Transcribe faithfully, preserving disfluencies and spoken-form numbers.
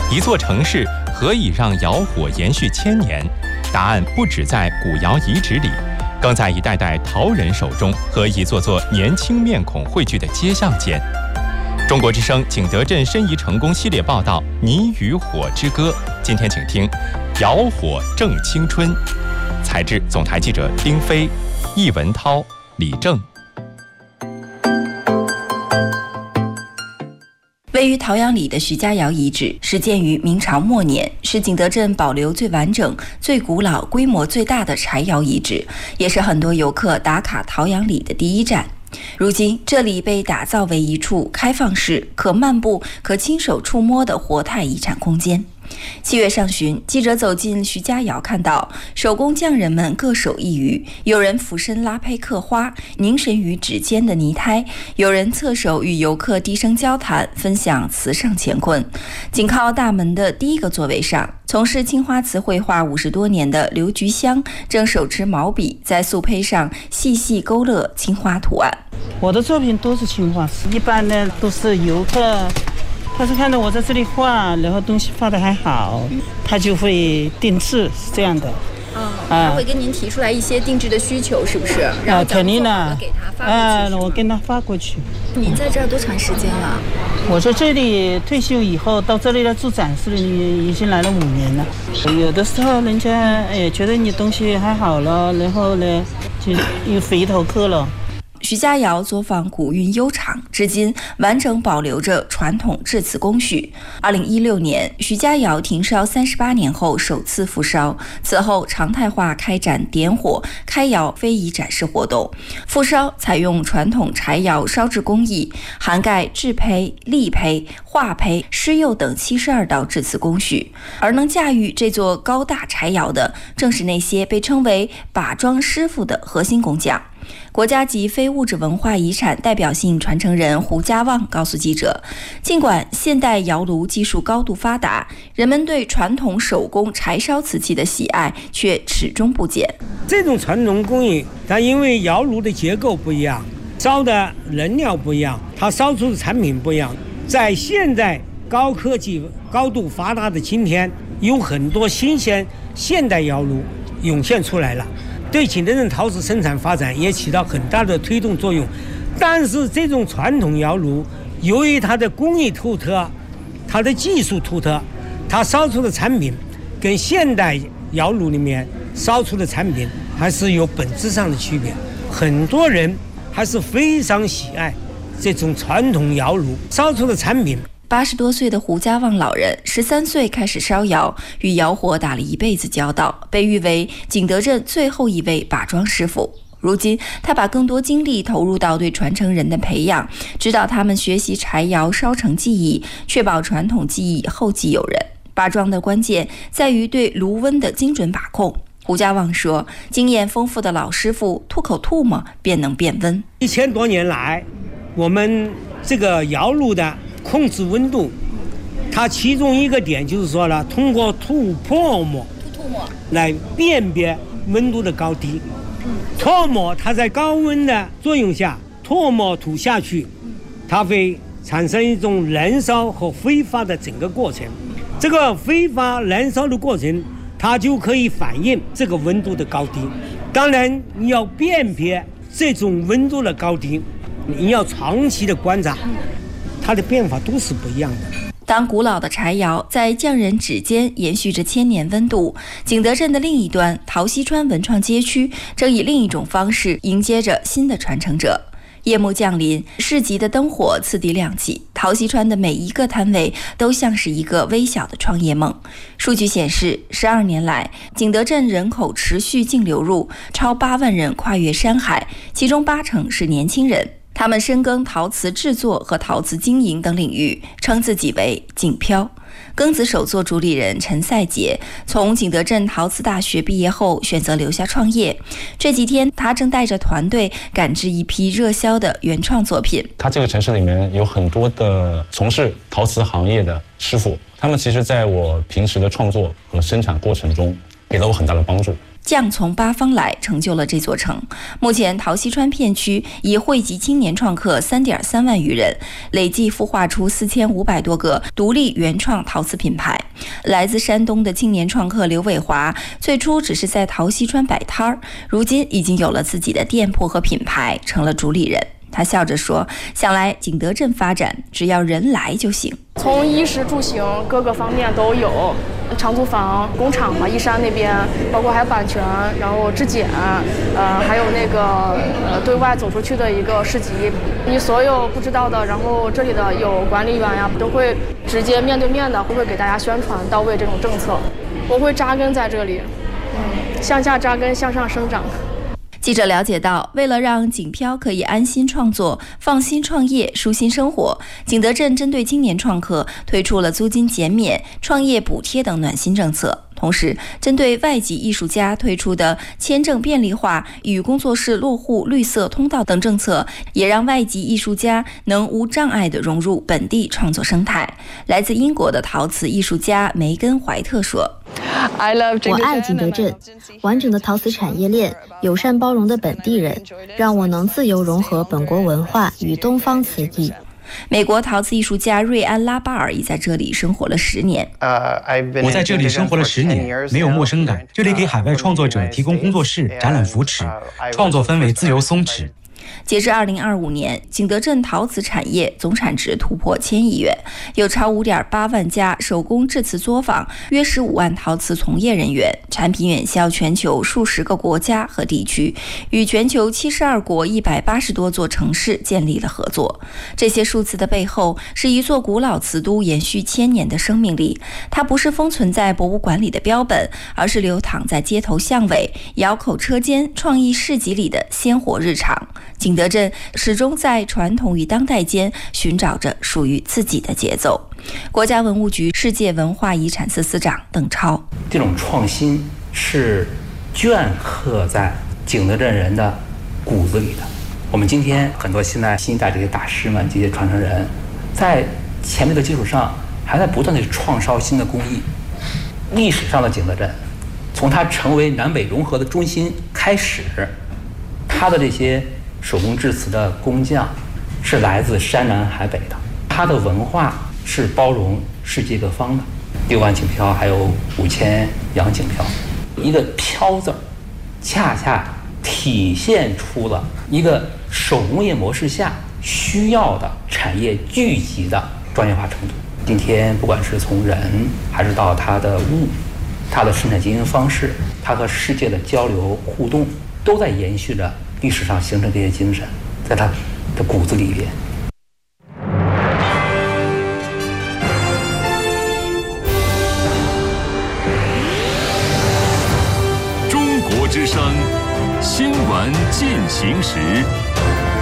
一座城市何以让窑火延续千年？答案不只在古窑遗址里，更在一代代陶人手中和一座座年轻面孔汇聚的街巷间。中国之声景德镇申遗成功系列报道《泥与火之歌》，今天请听《窑火正青春》，采制总台记者丁飞、易文涛、李正。 位于陶阳里的徐家窑遗址始建于明朝末年，是景德镇保留最完整、最古老、规模最大的柴窑遗址，也是很多游客打卡陶阳里的第一站。如今，这里被打造为一处开放式、可漫步、可亲手触摸的活态遗产空间。七月上旬，记者走进徐家窑，看到手工匠人们各手一鱼，有人俯身拉胚刻花，凝神于指尖的泥胎；有人侧手与游客低声交谈，分享瓷上乾坤。紧靠大门的第一个座位上，从事青花瓷绘画五十多年的刘菊香正手持毛笔，在素胚上细细勾勒青花图案。 我的作品都是青花瓷，一般呢都是游客。他是看到我在这里画，然后东西画得还好，他就会定制，是这样的。 哦，他会跟您提出来一些定制的需求，是不是？然后肯定的， 给他发过去。 啊，我跟他发过去。 您在这儿多长时间了？ 我在这里退休以后到这里来做展示，已经来了五年了。有的时候人家哎觉得你东西还好了，然后呢就又回头客了。 徐家窑作坊古韵悠长，至今完整保留着传统制瓷工序。二零一六年，徐家窑停烧三十八年后首次复烧，此后常态化开展点火、开窑非遗展示活动。复烧采用传统柴窑烧制工艺，涵盖制胚、立胚、化胚、施釉等七十二道制瓷工序。而能驾驭这座高大柴窑的，正是那些被称为把庄师傅的核心工匠。国家级非物质文化遗产代表性传承人胡家旺告诉记者，尽管现代窑炉技术高度发达，人们对传统手工柴烧瓷器的喜爱却始终不减。 这种传统工艺，它因为窑炉的结构不一样，烧的燃料不一样，它烧出的产品不一样。在现在高科技高度发达的今天，有很多新鲜现代窑炉涌现出来了，对景德镇陶瓷生产发展也起到很大的推动作用。但是这种传统窑炉由于它的工艺突特，它的技术突特，它烧出的产品跟现代窑炉里面烧出的产品还是有本质上的区别。很多人还是非常喜爱这种传统窑炉烧出的产品。 八十多岁的胡家旺老人，十三岁开始烧窑，与窑火打了一辈子交道，被誉为景德镇最后一位把庄师傅。如今，他把更多精力投入到对传承人的培养，指导他们学习柴窑烧成技艺，确保传统技艺后继有人。把庄的关键在于对炉温的精准把控。胡家旺说，经验丰富的老师傅吐口唾沫便能变温。 一千多年来，我们这个窑炉的控制温度，它其中一个点就是说了，通过吐唾沫吐唾沫来辨别温度的高低。唾沫它在高温的作用下，唾沫吐下去，它会产生一种燃烧和挥发的整个过程。这个挥发燃烧的过程，它就可以反映这个温度的高低。当然，你要辨别这种温度的高低，你要长期的观察，它的变化都是不一样的。 当古老的柴窑在匠人指尖延续着千年温度，景德镇的另一端陶溪川文创街区正以另一种方式迎接着新的传承者。夜幕降临，市集的灯火次第亮起，陶溪川的每一个摊位都像是一个微小的创业梦。数据显示，十二年来，景德镇人口持续净流入，超八万人跨越山海，其中八成是年轻人。他们深耕陶瓷制作和陶瓷经营等领域，称自己为景漂。庚子手作主理人陈赛杰从景德镇陶瓷大学毕业后选择留下创业，这几天他正带着团队赶制一批热销的原创作品。 他这个城市里面有很多的从事陶瓷行业的师傅，他们其实在我平时的创作和生产过程中给了我很大的帮助。 将从八方来，成就了这座城。目前陶溪川片区已汇集青年创客 三点三万余人，累计孵化出四千五百多个独立原创陶瓷品牌。来自山东的青年创客刘伟华，最初只是在陶溪川摆摊儿，如今已经有了自己的店铺和品牌，成了主理人。他笑着说，想来景德镇发展，只要人来就行。 从衣食住行各个方面都有，长租房、工厂嘛，义山那边，包括还有版权，然后质检，呃，还有那个呃对外走出去的一个市集，你所有不知道的，然后这里的有管理员呀，都会直接面对面的，会不会给大家宣传到位这种政策？我会扎根在这里，嗯，向下扎根，向上生长。 记者了解到，为了让景漂可以安心创作、放心创业、舒心生活，景德镇针对青年创客推出了租金减免、创业补贴等暖心政策。同时，针对外籍艺术家推出的签证便利化与工作室落户绿色通道等政策，也让外籍艺术家能无障碍地融入本地创作生态。来自英国的陶瓷艺术家梅根·怀特说：“ 我爱景德镇，完整的陶瓷产业链，友善包容的本地人，让我能自由融合本国文化与东方瓷艺。” 美国陶瓷艺术家瑞安·拉巴尔已在这里生活了十年。 我在这里生活了十年，没有陌生感。这里给海外创作者提供工作室、展览扶持，创作氛围自由松弛。 截至二零二五年，景德镇陶瓷产业总产值突破千亿元，有超五点八万家手工制瓷作坊，约十五万陶瓷从业人员，产品远销全球数十个国家和地区，与全球七十二国一百八十多座城市建立了合作。这些数字的背后，是一座古老瓷都延续千年的生命力。它不是封存在博物馆里的标本，而是流淌在街头巷尾、窑口车间、创意市集里的鲜活日常。景德镇始终在传统与当代间寻找着属于自己的节奏。国家文物局世界文化遗产司司长邓超： 这种创新是镌刻在景德镇人的骨子里的。我们今天很多现在新一代这些大师们、这些传承人，在前面的基础上，还在不断的创烧新的工艺。历史上的景德镇，从它成为南北融合的中心开始，它的这些手工制瓷的工匠是来自山南海北的，它的文化是包容世界各方的。六万景漂，还有五千洋景漂，一个漂字儿，恰恰体现出了一个手工业模式下需要的产业聚集的专业化程度。今天不管是从人，还是到它的物，它的生产经营方式，它和世界的交流互动，都在延续着历史上形成这些精神，在它的骨子里边。 中国之声，新闻进行时。